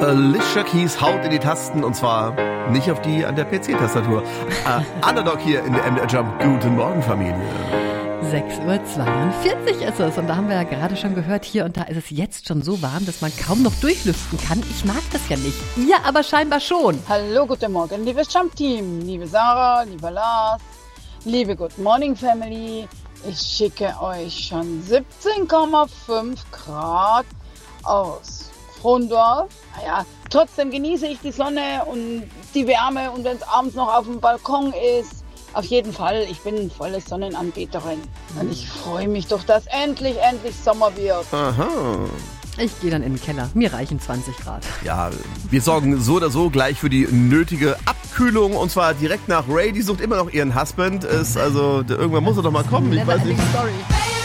Alicia Keys haut in die Tasten und zwar nicht auf die an der PC-Tastatur. Underdog hier in der MDR Jump. Guten Morgen, Familie. 6:42 Uhr ist es und da haben wir ja gerade schon gehört, hier und da ist es jetzt schon so warm, dass man kaum noch durchlüften kann. Ich mag das ja nicht, ihr aber scheinbar schon. Hallo, guten Morgen, liebes Jump-Team, liebe Sarah, lieber Lars, liebe Good Morning Family. Ich schicke euch schon 17,5 Grad aus Frondorf. Naja, trotzdem genieße ich die Sonne und die Wärme und wenn es abends noch auf dem Balkon ist, auf jeden Fall, ich bin volle Sonnenanbeterin. Und ich freue mich doch, dass endlich Sommer wird. Aha. Ich gehe dann in den Keller. Mir reichen 20 Grad. Ja, wir sorgen so oder so gleich für die nötige Abkühlung und zwar direkt nach Ray. Die sucht immer noch ihren Husband. Irgendwann muss er doch mal kommen. Ich weiß nicht. Story.